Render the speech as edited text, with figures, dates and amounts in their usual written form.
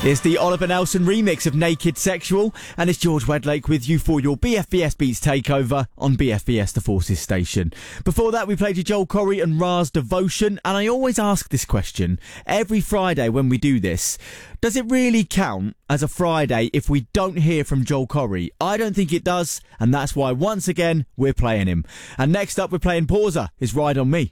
It's the Oliver Nelson remix of Naked Sexual, and it's George Wedlake with you for your BFBS Beats takeover on BFBS The Forces station. Before that, we played you Joel Corry and Ra's Devotion, and I always ask this question every Friday when we do this. Does it really count as a Friday if we don't hear from Joel Corry? I don't think it does, and that's why, once again, we're playing him. And next up, we're playing Pausa, his Ride On Me.